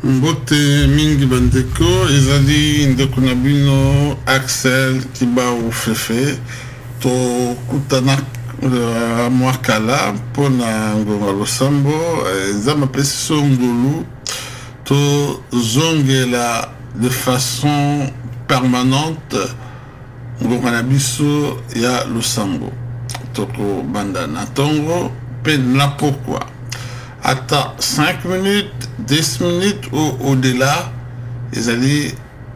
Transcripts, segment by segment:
Mbote mingi bandeko ezali ndeko na bino Axel Kibau Fefe to kutana mwakala pona ngonga losambo zama pesi songolu to zongela de façon permanente ngonga na biso ya losambo toko banda na tongo pe na pourquoi attends 5 minutes, 10 minutes ou au-delà, ils allaient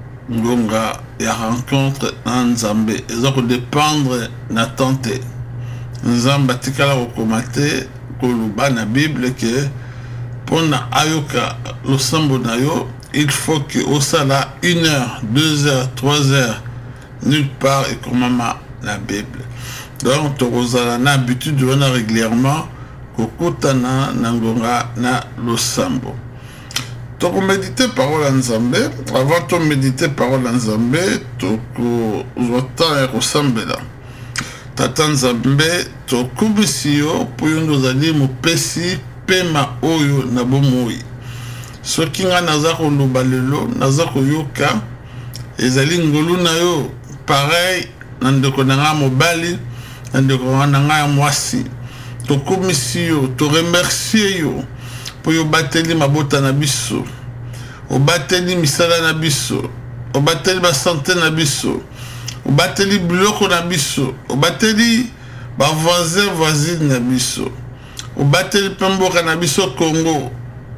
ngonga ya rencontre na Nzambe. Ils ont dépendre na tante. Nzamba tikala okomate koluba na Bible que pour na ayoka losambo na yo, il faut que au sala 1 heure, 2 heures, 3 heures nulle part et comme la Bible. Donc tu as l'habitude de venir régulièrement kokutana na ngonga na losambo. Toko méditer parole en Nzambe, avant de méditer parole en Nzambe, toko zota ekosambela. Tata Nzambe toko bisio poyondo zali mopesi pema oyo na bomoi. Soki nga naza koloba lelo, naza koyoka ezali ngolu na yo pareil na ndeko na nga mobali, na ndeko na nga mwasi. To komisio, to remercier yo pour yo bateli mabota na biso, o bateli misala na biso, o bateli ba santé na biso, o bateli biloko na biso, o bateli ba voisine na biso, o bateli pemboka na biso Congo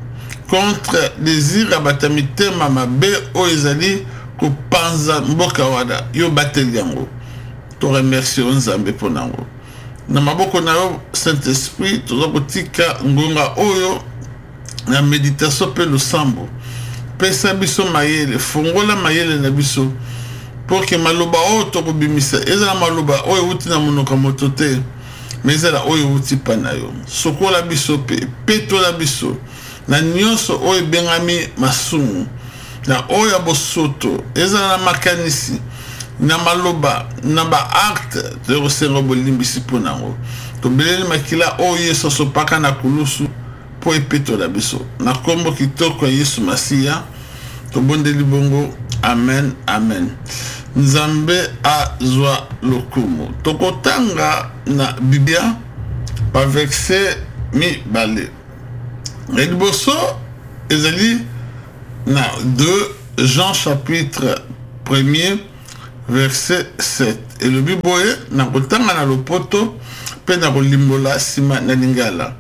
contre désir abatamitema mabe o ezali ko panza mboka wada yo bateli yango. To remercier Nzambe pour nango. Na maboko na yo Saint-Esprit toza kotika ngonga oyo na méditation pe losambo pesa biso mayele fongola mayele na biso pour que maloba oyo tokobimisa ezala maloba oyo uti na monoko moto te mais ezala oyo uti pa na yo sokola biso pe petola biso na nyonso oyo bengami masumu na oyo bosoto ezala na makanisi na maloba na ba acte de resengo bolimbisi ponango to beleli makila o yeso sopaka na kulusu po epeto la biso na kombo kitoko Yesu Masia to bondeli bongo amen amen. Nzambe azwa lokumu tokotanga na Biblia pa verset mi bale liboso ezali na 2 Jean chapitre 1er verset 7. Et le biboye na kotanga na lopoto pe na kolimbola sima na lingala.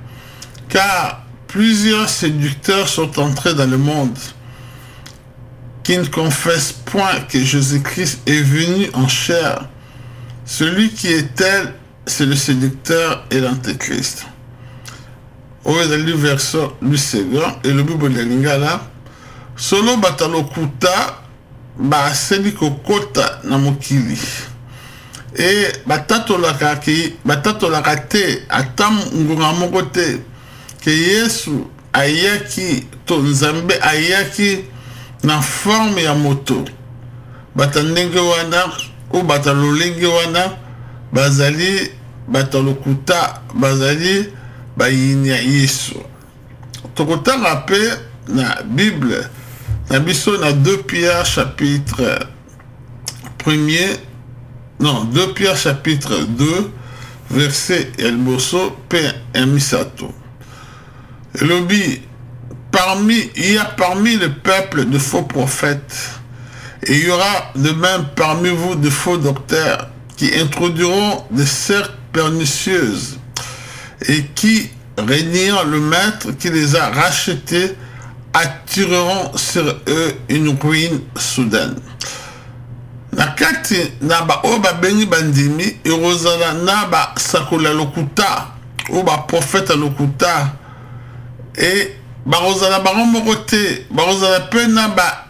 Car plusieurs séducteurs sont entrés dans le monde qui ne confessent point que Jésus-Christ est venu en chair. Celui qui est tel, c'est le séducteur et l'antéchrist. Au verset du second et le biboye na lingala solo batalokuta ba seli kokota na mokili e batatolaka te atam ngonga moko te ke Yesu ayaki to Nzambe ayaki na forme ya moto batandenge wana o batalolenge wana bazali batalokuta bazali bayini ya Yesu. Tokotanga pe na Bible na biso na 2 Pierre chapitre 1er, non, 2 Pierre chapitre 2, verset Elboso, P. Misato. Lobi, il y a parmi le peuple de faux prophètes, et il y aura de même parmi vous de faux docteurs qui introduiront des sectes pernicieuses et qui, régnant le maître qui les a rachetés, attireront sur eux une ruine soudaine. Nakati naba oba beni bandimi erozala naba sakola lokuta oba prophète lokuta et barozala baromokote barozala pena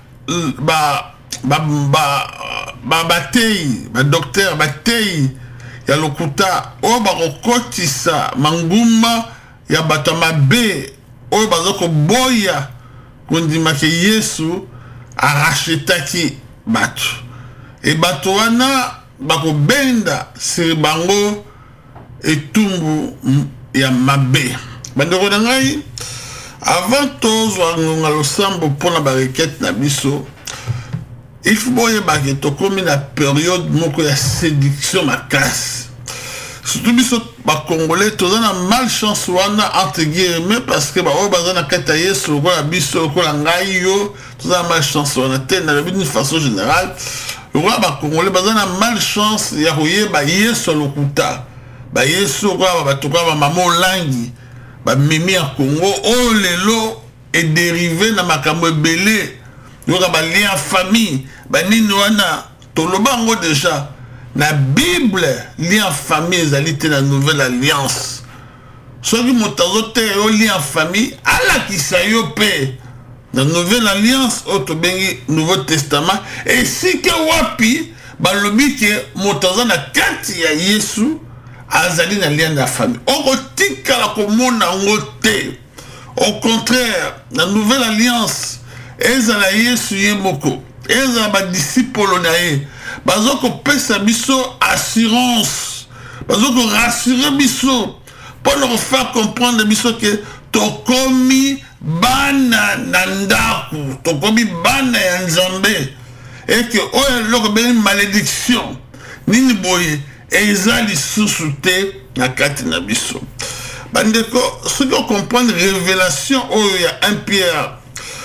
batei ba docteur batei ya lokuta oba rokotisa manguma ya batama be oba zoko boya kondima ke Yesu arachetaki batu e batu wana bako benda siri bango etumbu ya mabe bandeko na ngai Avant tozwa ngonga losambo mpona barequête na biso, il faut boyeba ke tokomi na période moko ya séduction makasi. Surtout biso bakongolais toza na malchance wana entre guillemets parce que baoyo baza na kati ya Yesu lokola biso lokola ngai yo toza na malchance wana te na lobi d'une façon générale. Lokola bakongolais baza na malchance ya koyeba Yesu lokuta ba Yesu lokola bato kaka bamama olangi bamemi ya Congo oyo lelo est dérivé na makambo ebele yoka balien famille banini wana toloba yango déjà na Bible lien famille ezali te na nouvelle alliance soki moto azote yo lien famille alakisa yo pe na nouvelle alliance oyo tobengi nouveau testament esika wapi balobi ke moto aza na kati ya Yesu azali na lien na famille okotikala komona yango te. Au contraire, la nouvelle alliance ezala Yesu ye moko ezala badiscipolo na ye bazoko pesa biso assurance bazoko rassurer biso pour leur faire comprendre biso que tokomi bana na ndaku tokomi bana ya Nzambe et que oyo loko beni malédiction nini boye eza lisusu te na kati na biso. Bandeko, ceux qui comprennent révélation, oh, il y a 1 Pierre,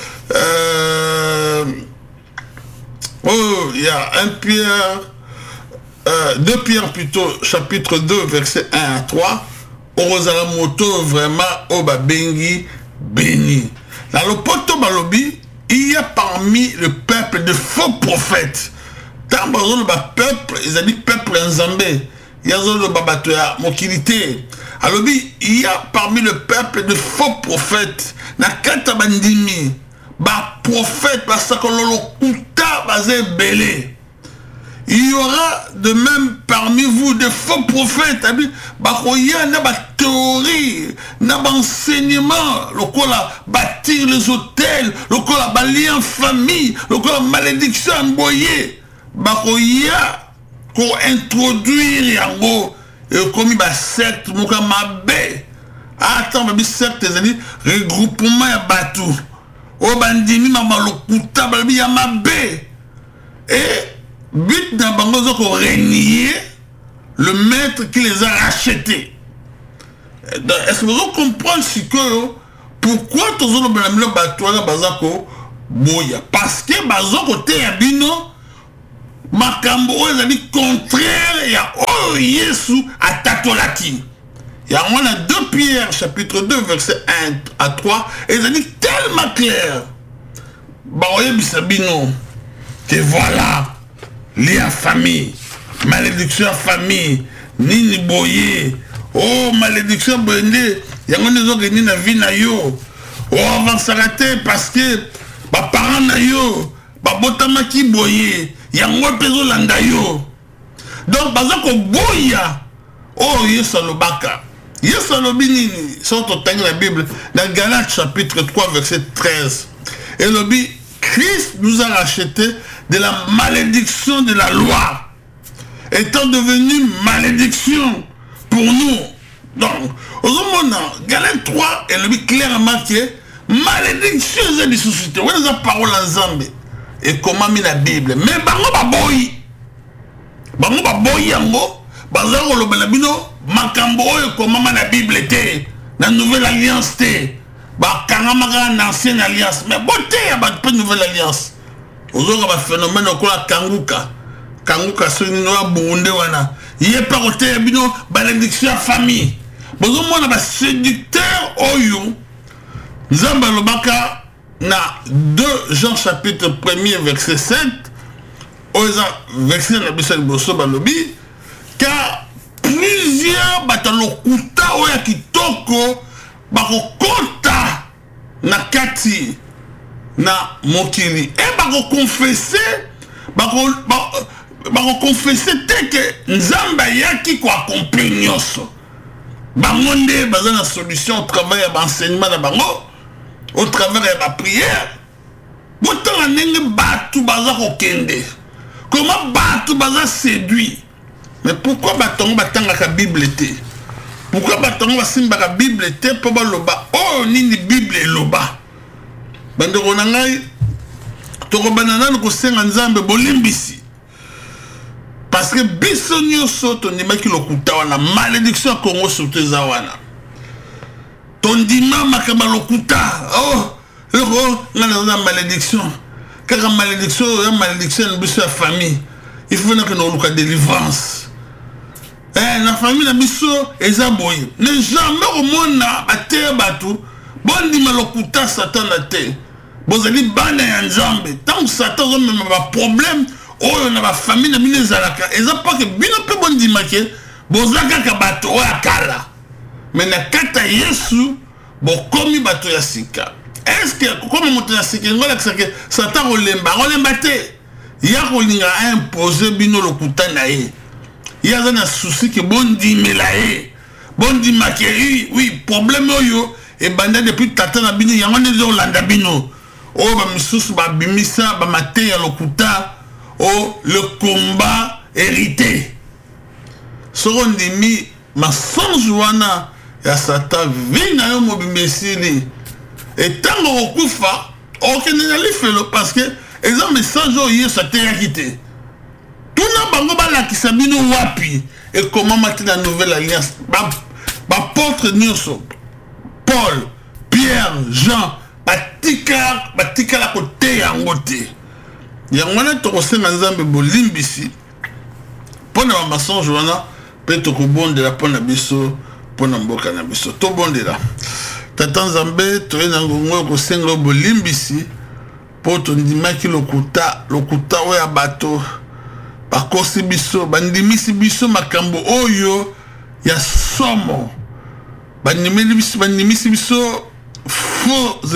il y a 1 Pierre, 2 Pierre plutôt, chapitre 2, verset 1 à 3, Orozala moto vraiment, Oba Bengi, béni. Dans le poto balobi, il y a parmi le peuple de faux prophètes. Tant que le peuple, ils ont dit peuple en Zambé. Il y a le babato ya mokilité. Alors il y a parmi le peuple de faux prophètes. Na kata bandimi, ba prophète parce que lolo kuta bazé belé. Il y aura de même parmi vous de faux prophètes. Ba koya na ba théorie, na ba enseignement, lokola bâtir les hôtels, lokola ba lien famille, lokola malédiction emboyé. Ba koya ko introduire yango et comme il secte moka mabe attends babi secte ezali regroupement ya batu o bandimi mama lokuta babi ya mabe et but na bango zoko renier le maître qui les a rachetés. Est-ce que vous comprenez ce que pourquoi tous les blancs batu na bazako boya parce que bazoko te ya bino makambo ezali contraire ya oh Yesu atatolaki. Ya on a 2 Pierre chapitre 2 verset 1 à 3 ezali tellement clair. Ba oyebisa bino que voilà lien famille, malédiction famille, nini boye. Oh malédiction boyende yango nezo geni na vie na yo. Oh avansaka te parce que ba parents na yo ba botamaki boye. Yango pezo landa yo. Donc bazako boya. Oh Yesu lobaka. Yesu lobi sorte dans la Bible dans Galates chapitre 3 verset 13. Et lobi Christ nous a rachetés de la malédiction de la loi. Étant devenu malédiction pour nous. Donc au moment Galates 3 et lobi clairement que malédiction est des sociétés. Où est la parole en Zambie? Et comment mis la Bible mais bango baboyi yango bazako lobela bino makambo oyo comment na Bible te na nouvelle alliance te ba kangamaka na ancienne alliance mais boté ya ba nouvelle alliance ozoka ba phénomène okola kanguka soni no bunde wana yé pa côté bino malédiction famille bozo mona ba séducteur oyo nzamba lobaka na 2 Jean chapitre 1er verset 7 oza verset na bisa liboso balobi car plusieurs batalokuta oya kitoko bakokota na kati na mokili et bakokonfesser te ke nzamba yaki ko accomplir nyonso bango nde baza na solution au travail ya enseignement na bango au travers de la prière. Pourtant, nenge batu baza kokende. Comment batu baza séduit? Mais pourquoi batongo batanga ka Bible te? pourquoi batongo basimba ka Bible te po ba loba oh nini Bible loba bande ko nangai to ko banana ko senga nzambe bolimbisi parce que biso nyonso to ndimaki lokuta wana malédiction ya Congo surtout eza wana tondima makaba lokuta oh ngana malédiction kaka malédiction ya malédiction biso ya famille il faut que nous luka délivrance la famille na biso eza boye ne jamais omona bateya bato bondima lokuta satan na te bozali bana ya nzambe tant satan ozomema baproblème oyo na bafamille na bino ezalaka eza pas que bino mpe bondima ke boza kaka bato oyo akala me na kata yesu bokomi bato ya sika est-ce que comme moto ya sika ngolakisa ke satan olemba te ya kolinga imposer bino lokuta na ye ya za na souci ke bondimela ye bondima ke oui problème oyo ebanda depuis tata na bino yango nde ezolanda bino oyo bamisusu babimisa bamate ya lokuta o le combat hérité soko ndimi mensonge wana ya satan vi na yo mobimesili etango okufa okende na lifelo parce que eza message oyo yesu ateyaki te tuna bango balakisa bino wapi ekomama te na nouvelle alliance bapôtre nyonso Paul, Pierre, Jean batikala kote yango te yango wana tokosenga nzambe bolimbisi mpona bamensonge wana mpe tokobondela mpona biso mpona mboka na biso tobondela tata nzambe toye na ngongo kosenga bolimbisi mpo tondimaki lokuta oyo ya bato bakosi biso bandimisi biso makambo oyo ya somo bandimisi biso faux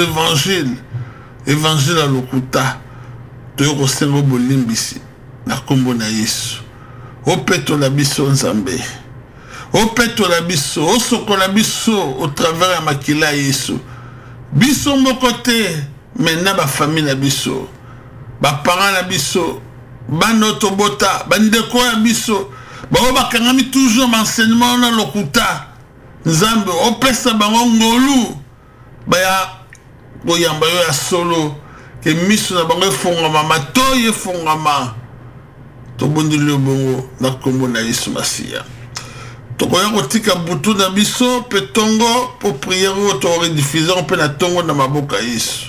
évangile ya lokuta toye kosenga bolimbisi na kombo na yesu opetola biso nzambe opetola biso osokola biso au travers ya makila ya yesu biso moko te mena bafamille na biso baparent na biso bana tobota bandeko ya biso bao bakangami toujours m'enseignement na lokuta nzambe opesa bango ngolu baya boyamba yo ya solo ke miso na bango efongama matoyi efongama tobondeli bongo na kombo na yesu masiya tokoya kotika butu na biso mpe tongo po priere oyo torediffuser mpe na tongo na maboka yesu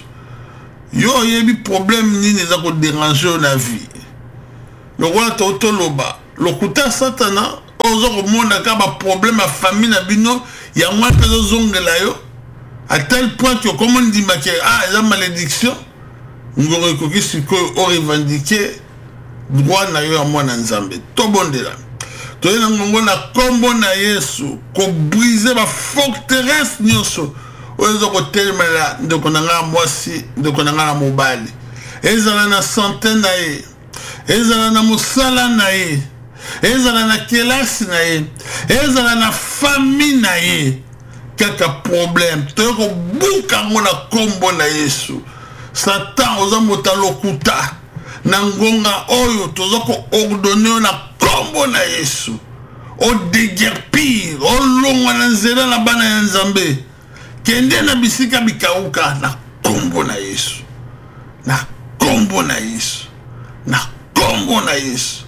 yo oyebi problème nini eza koderange yo na vie lokola totoloba lokuta satana oza komona ka baproblème ya famille na bino yango mpe ezozongela yo à tel point que okoma ndimaki eza malédiction ngoro ekoki sikoyo orevendike droit na yo ya mwana nzambe tobondela toye na ngongo na kombo na yesu kobrise baforteresse nyonso oyo eza kotelemela ndeko na nga mwasi ndeko na nga na mobali ezala na sante na ye ezala na mosala na ye ezala na kelasi na ye ezala na famille na ye kaka problème toye kobuka yango na kombo na yesu satan oza moto lokuta na ngonga oyo toza koordone yo na kombo na yesu odeguerpir olongwa na nzela na bana ya nzambe kende na bisika bikauka na kombo na yesu na kombo na yesu na kombo na yesu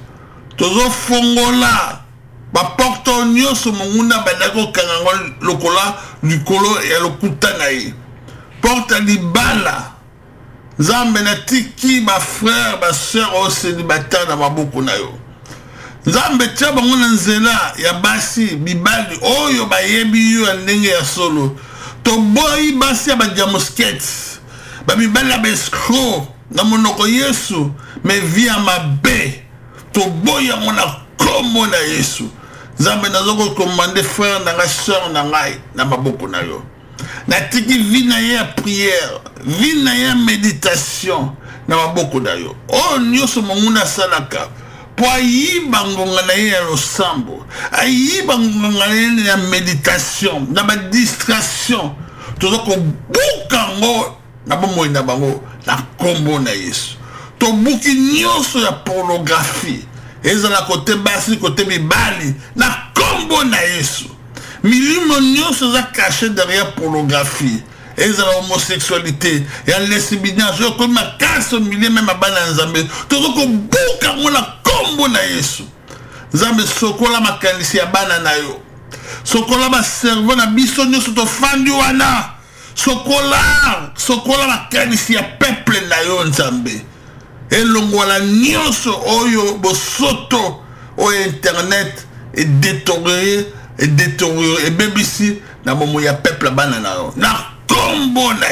tozofongola baporte nyonso mongunda bandaki kokanga ngo lokola likolo ya lokuta na ye porte libala nzambe natiki bafrère basœur oyo célibataire na maboko na yo nzambe tia bango na nzela ya basi bibali oyo bayebi yo ya ndenge ya solo toboyi basi ya badiamoskete bamibali ya baescro na monoko yesu me vi ya mabe toboyi yango na kombo na yesu nzambe nazokokomande frère na ngai sœur na ngai na maboko na yo natiki vi na ye ya prière vi na ye ya méditation na maboko na yo oyo nyonso monguna asalaka po ayiba ngonga na ye ya losambo ayiba ngonga na ye ya méditation na badistraction toza kobuka ngo na bomoi na bango na kombo na yesu tobuki nyonso ya pornographie ezala kote basi kote mibali na kombo na yesu milimo nyonso za caché derrière pornographie eza la homosexualité ya lesbianisme yo comme makasi milieu même abana nzambe tozoko buka ngona kombo na Yesu nzambe sokola makanisi ya bana na yo sokola ba cerveau na biso nyonso to fandi wana sokola makanisi ya peuple na yo nzambe elongwala nyonso oyo bosoto oyo internet et détérioré et bebisi na momo ya peuple bana na yo na kombo na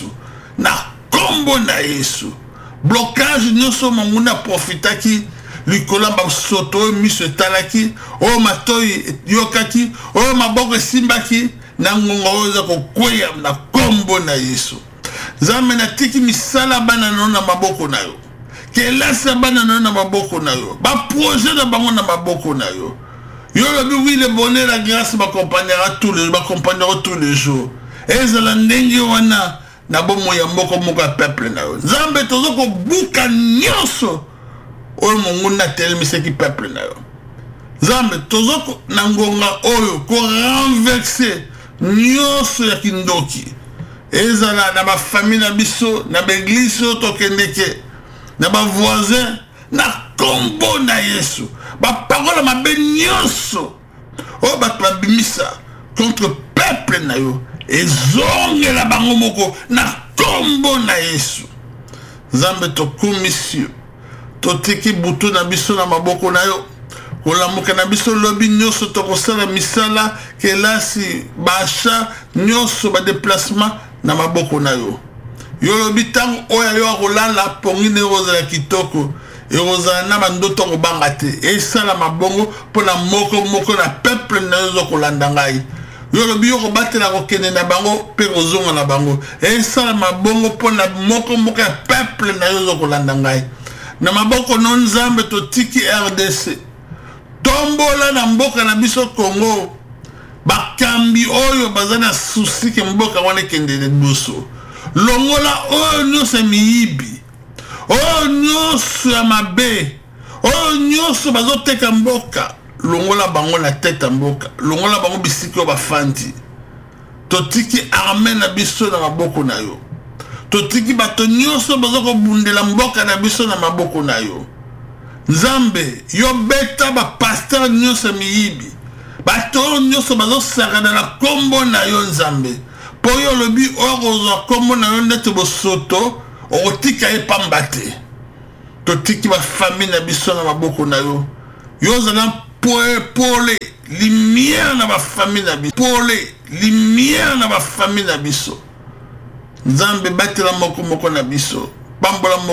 Yesu blocage nyonso manguna profitaki likola ba soto miso talaki o matoi yokaki o maboko simbaki na ngongo oza ko kweya na kombo na Yesu nzambe na tiki misala bana na maboko na yo kelasa bana na maboko na yo ba projet na bango na maboko na yo yo lobi le bonheur la grâce m'accompagnera tous les jours ezala ndenge wana na bomo ya moko peuple na yo nzambe tozoko buka nyonso oyo monguna telemiseki peuple na yo nzambe tozoko na ngonga oyo ko renverser nyonso ya kindoki ezala na ba famille na biso na ba église tokendeke na ba voisin na kombo na Yesu ba parole mabe nyonso o ba babimisa contre peuple na yo ezongela bango moko na kombo na Yesu nzambe tokumisio totiki butu na biso na maboko na yo kolamuka na biso lobi nyonso tokosala misala kelasi basha nyonso ba déplacement na maboko na yo yo lobi tango oya yo akolala pongine rozala kitoko rozala na bandoto kobanga te esala mabongo mpona moko na peuple na yo kolanda ngai yo lobi yo kobatela kokende na bango mpe kozonga na bango esala mabongo mpona moko ya peuple na yo kolanda ngai na maboko no nzambe totiki RDC tombola na mboka na biso Congo bakambi oyo bazana susi ke mboka wana kende liboso longola oyo nyonso miyibi oyo nyonso ya mabe oyo nyonso bazoteka mboka longola bango na tete mboka longola bango bisiki bafandi totiki armée na biso na maboko na yo totiki bato nyonso bazoko bundela mboka na biso na maboko na yo nzambe yo beta ba pasteur nyonso miyibi bato nyonso bazosakana na kombo na yo nzambe po yo lobi okozwa kombo na yo ndete bosoto okotika ye pamba te totiki ba famille na biso na maboko na yo yo zana pole lumière na ba famille na biso pole lumière na ba famille na biso nzambe batela moko na biso pambola